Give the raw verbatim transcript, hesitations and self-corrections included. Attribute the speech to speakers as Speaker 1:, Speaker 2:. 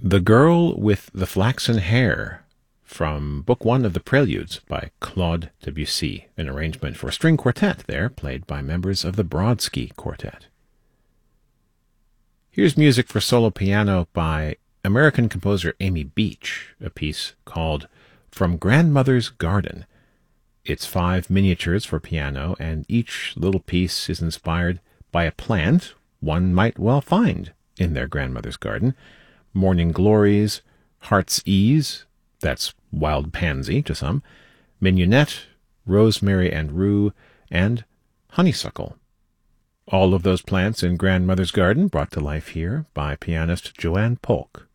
Speaker 1: The Girl with the Flaxen Hair, from Book One of the Preludes by Claude Debussy, an arrangement for string quartet there, played by members of the Brodsky Quartet. Here's music for solo piano by American composer Amy Beach, a piece called From Grandmother's Garden. It's five miniatures for piano, and each little piece is inspired by a plant one might well find in their grandmother's garden. Morning Glories, Heart's Ease, that's wild pansy to some, Mignonette, Rosemary and Rue, and Honeysuckle. All of those plants in Grandmother's Garden brought to life here by pianist Joanne Polk.